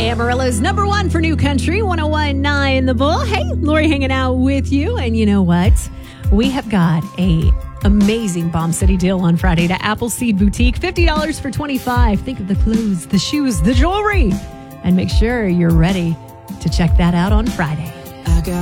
Amarillo's number one for New Country, 101.9 The Bull. Hey, Lori hanging out with you. And you know what? We have got a amazing Bomb City deal on Friday to Appleseed Boutique. $50 for $25. Think of the clothes, the shoes, the jewelry. And make sure you're ready to check that out on Friday.